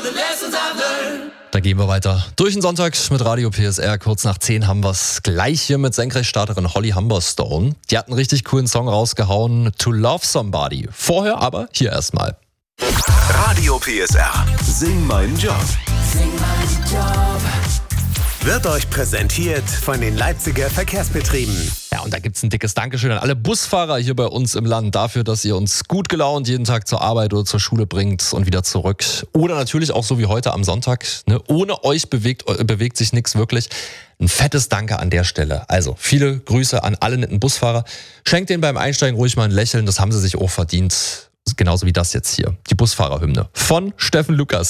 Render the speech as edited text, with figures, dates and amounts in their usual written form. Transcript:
Da gehen wir weiter durch den Sonntag mit Radio PSR. Kurz nach 10 haben wir es gleich hier mit Senkrechtstarterin Holly Humberstone. Die hat einen richtig coolen Song rausgehauen, To Love Somebody. Vorher aber hier erstmal. Radio PSR. Sing meinen Job. Sing meinen Job. Wird euch präsentiert von den Leipziger Verkehrsbetrieben. Ja, und da gibt's ein dickes Dankeschön an alle Busfahrer hier bei uns im Land dafür, dass ihr uns gut gelaunt jeden Tag zur Arbeit oder zur Schule bringt und wieder zurück. Oder natürlich auch so wie heute am Sonntag. Ne? Ohne euch bewegt sich nichts wirklich. Ein fettes Danke an der Stelle. Also viele Grüße an alle netten Busfahrer. Schenkt denen beim Einsteigen ruhig mal ein Lächeln, das haben sie sich auch verdient. Genauso wie das jetzt hier. Die Busfahrerhymne von Steffen Lukas.